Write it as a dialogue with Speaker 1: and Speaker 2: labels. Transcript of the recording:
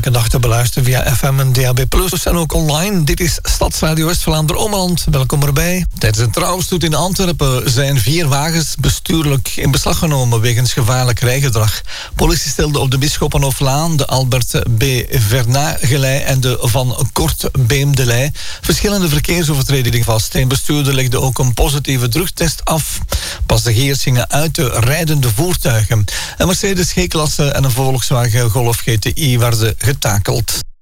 Speaker 1: elke dag te beluisteren via FM en DAB+. En ook online. Dit is Stadsradio West-Vlaanderen-Ommeland. Welkom erbij. Tijdens een trouwstoet in Antwerpen zijn 4 wagens bestuurlijk in beslag genomen wegens gevaarlijk rijgedrag. Politie stelde op de Bisschoppenhoflaan, de Albert B. Vernat-gelei en de Van Kort-Beem-delei verschillende verkeersovertredingen vast. Een bestuurder legde ook een positieve drugstest af. Passagiers gingen uit de rijdende voertuigen. Een Mercedes G-klasse en een Volkswagen Golf GTI werden getakeld.